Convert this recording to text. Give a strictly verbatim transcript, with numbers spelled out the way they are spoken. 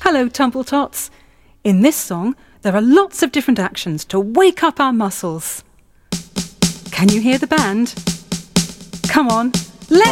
Hello, Tumbletots. In this song, there are lots of different actions to wake up our muscles. Can you hear the band? Come on.